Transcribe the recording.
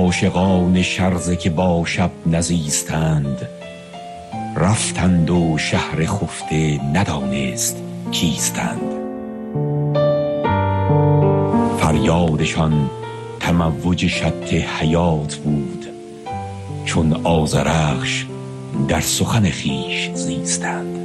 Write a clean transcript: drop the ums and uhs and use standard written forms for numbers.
عاشقان شرزه که با شب نزیستند، رفتند و شهر خفته ندانست کیستند. فریادشان تموج شط حیات بود، چون آذرخش در سخن خویش زیستند.